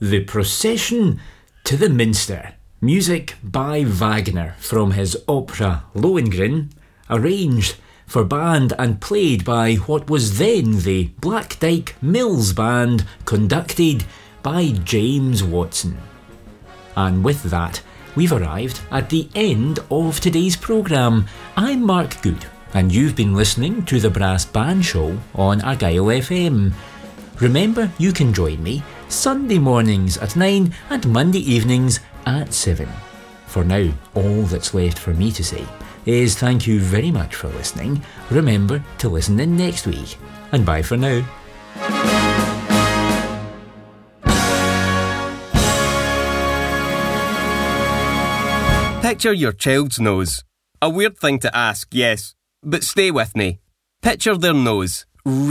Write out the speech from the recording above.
The Procession to the Minster. Music by Wagner from his opera Lohengrin, arranged for band and played by what was then the Blackdyke Mills Band, conducted by James Watson. And with that, we've arrived at the end of today's programme. I'm Mark Good, and you've been listening to the Brass Band Show on Argyle FM. Remember, you can join me Sunday mornings at 9 and Monday evenings at 7. For now, all that's left for me to say is thank you very much for listening. Remember to listen in next week, and bye for now. Picture your child's nose. A weird thing to ask, yes, but stay with me. Picture their nose.